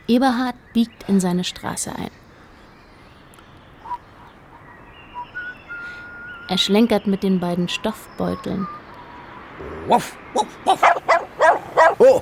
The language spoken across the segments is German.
Eberhard biegt in seine Straße ein. Er schlenkert mit den beiden Stoffbeuteln. Wuff, wuff, wuff. Oh.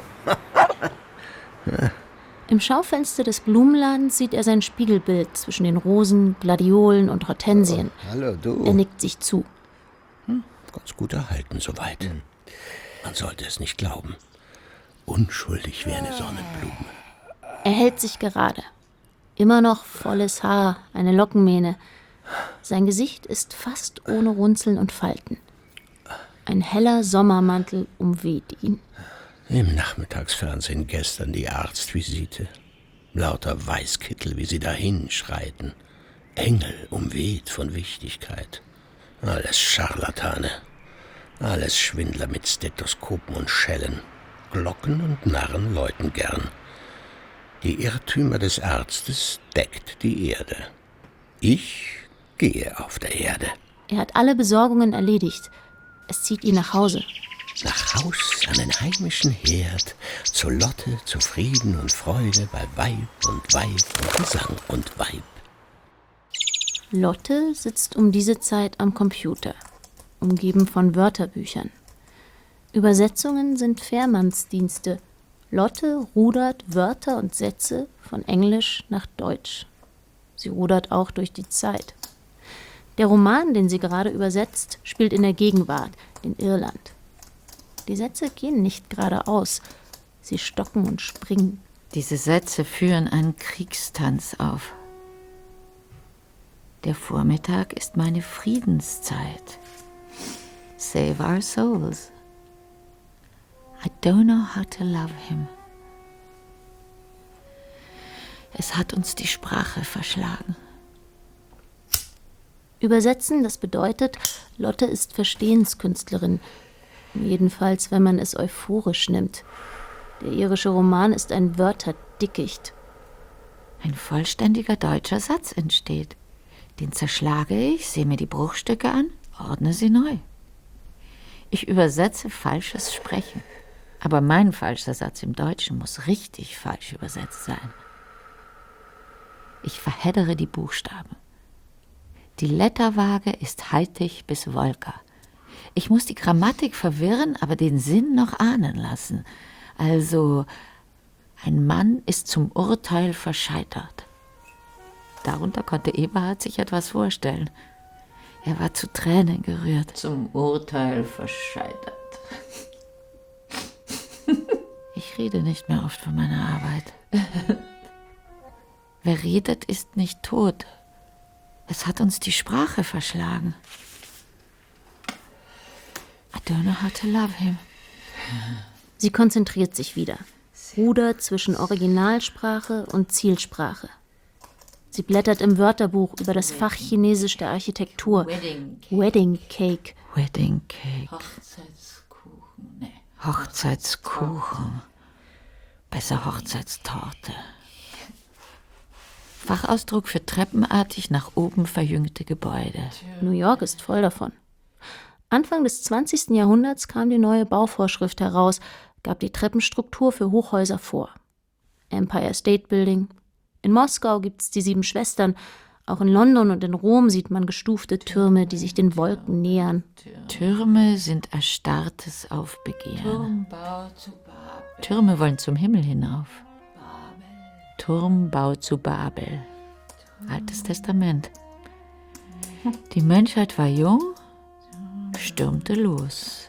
Im Schaufenster des Blumenladens sieht er sein Spiegelbild zwischen den Rosen, Gladiolen und Hortensien. Oh, hallo, du. Er nickt sich zu. Ganz gut erhalten soweit. Man sollte es nicht glauben. Unschuldig wie eine Sonnenblume. Er hält sich gerade. Immer noch volles Haar, eine Lockenmähne. Sein Gesicht ist fast ohne Runzeln und Falten. Ein heller Sommermantel umweht ihn. Im Nachmittagsfernsehen gestern die Arztvisite. Lauter Weißkittel, wie sie dahin schreiten. Engel umweht von Wichtigkeit. Alles Scharlatane. Alles Schwindler mit Stethoskopen und Schellen. Glocken und Narren läuten gern. Die Irrtümer des Arztes deckt die Erde. Ich gehe auf der Erde. Er hat alle Besorgungen erledigt. Es zieht ihn nach Hause. Nach Haus an den heimischen Herd, zu Lotte, zu Frieden und Freude, bei Weib und Gesang und Weib. Lotte sitzt um diese Zeit am Computer, umgeben von Wörterbüchern. Übersetzungen sind Fährmannsdienste. Lotte rudert Wörter und Sätze von Englisch nach Deutsch. Sie rudert auch durch die Zeit. Der Roman, den sie gerade übersetzt, spielt in der Gegenwart, in Irland. Die Sätze gehen nicht geradeaus. Sie stocken und springen. Diese Sätze führen einen Kriegstanz auf. Der Vormittag ist meine Friedenszeit. Save our souls. I don't know how to love him. Es hat uns die Sprache verschlagen. Übersetzen, das bedeutet, Lotte ist Verstehenskünstlerin. Jedenfalls, wenn man es euphorisch nimmt. Der irische Roman ist ein Wörterdickicht. Ein vollständiger deutscher Satz entsteht. Den zerschlage ich, sehe mir die Bruchstücke an, ordne sie neu. Ich übersetze falsches Sprechen. Aber mein falscher Satz im Deutschen muss richtig falsch übersetzt sein. Ich verheddere die Buchstaben. Die Letterwaage ist haltig bis Wolker. Ich muss die Grammatik verwirren, aber den Sinn noch ahnen lassen. Also, ein Mann ist zum Urteil verscheitert. Darunter konnte Eberhard sich etwas vorstellen. Er war zu Tränen gerührt. Zum Urteil verscheitert. Ich rede nicht mehr oft von meiner Arbeit. Wer redet, ist nicht tot. Es hat uns die Sprache verschlagen. I don't know how to love him. Sie konzentriert sich wieder, rudert zwischen Originalsprache und Zielsprache. Sie blättert im Wörterbuch über das Fach Chinesisch der Architektur. Wedding Cake. Wedding Cake. Hochzeitskuchen. Nee. Hochzeitskuchen. Besser Hochzeitstorte. Fachausdruck für treppenartig nach oben verjüngte Gebäude. New York ist voll davon. Anfang des 20. Jahrhunderts kam die neue Bauvorschrift heraus, gab die Treppenstruktur für Hochhäuser vor. Empire State Building. In Moskau gibt's die 7 Schwestern. Auch in London und in Rom sieht man gestufte Türme, die sich den Wolken nähern. Türme sind erstarrtes Aufbegehren. Türme wollen zum Himmel hinauf. Turmbau zu Babel. Altes Testament. Die Menschheit war jung, stürmte los.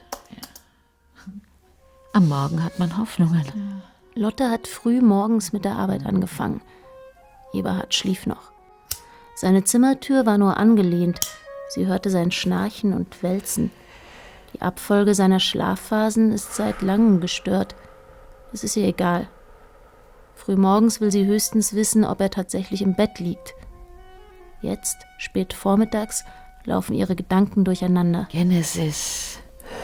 Am Morgen hat man Hoffnungen. Lotte hat früh morgens mit der Arbeit angefangen. Eberhard schlief noch. Seine Zimmertür war nur angelehnt. Sie hörte sein Schnarchen und Wälzen. Die Abfolge seiner Schlafphasen ist seit langem gestört. Es ist ihr egal. Frühmorgens will sie höchstens wissen, ob er tatsächlich im Bett liegt. Jetzt, spät vormittags, laufen ihre Gedanken durcheinander. Genesis.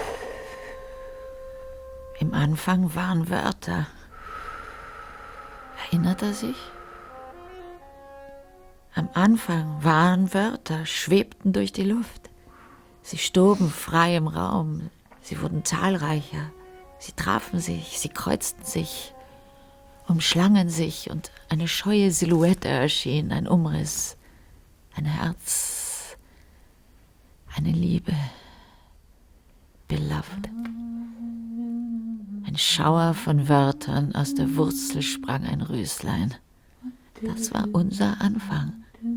Im Anfang waren Wörter. Erinnert er sich? Am Anfang waren Wörter, schwebten durch die Luft. Sie stoben frei im Raum. Sie wurden zahlreicher. Sie trafen sich, sie kreuzten sich. umschlangen sich und eine scheue Silhouette erschien, ein Umriss, ein Herz, eine Liebe, beloved. Ein Schauer von Wörtern, aus der Wurzel sprang ein Röslein. Das war unser Anfang.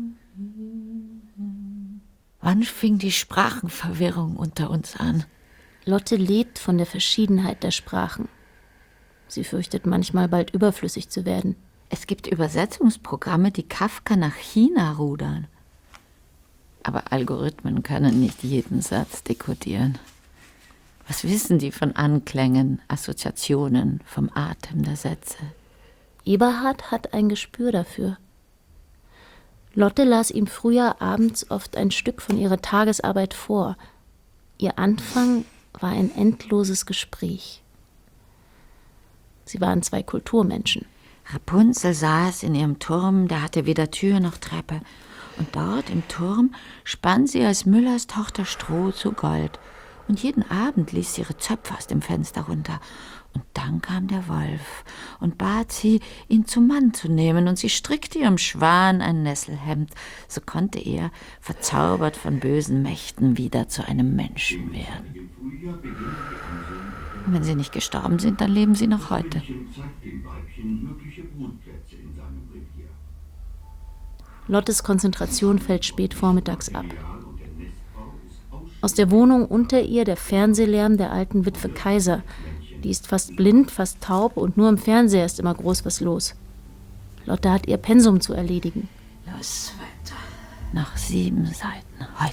Wann fing die Sprachenverwirrung unter uns an? Lotte lebt von der Verschiedenheit der Sprachen. Sie fürchtet manchmal, bald überflüssig zu werden. Es gibt Übersetzungsprogramme, die Kafka nach China rudern. Aber Algorithmen können nicht jeden Satz dekodieren. Was wissen die von Anklängen, Assoziationen, vom Atem der Sätze? Eberhard hat ein Gespür dafür. Lotte las ihm früher abends oft ein Stück von ihrer Tagesarbeit vor. Ihr Anfang war ein endloses Gespräch. Sie waren 2 Kulturmenschen. Rapunzel saß in ihrem Turm, der hatte weder Tür noch Treppe. Und dort im Turm spann sie als Müllers Tochter Stroh zu Gold. Und jeden Abend ließ sie ihre Zöpfe aus dem Fenster runter. Und dann kam der Wolf und bat sie, ihn zum Mann zu nehmen. Und sie strickte ihrem Schwan ein Nesselhemd. So konnte er, verzaubert von bösen Mächten, wieder zu einem Menschen werden. Und wenn sie nicht gestorben sind, dann leben sie noch heute. Lottes Konzentration fällt spät vormittags ab. Aus der Wohnung unter ihr der Fernsehlärm der alten Witwe Kaiser. Die ist fast blind, fast taub und nur im Fernseher ist immer groß was los. Lotte hat ihr Pensum zu erledigen. Los weiter. Noch 7 Seiten heute.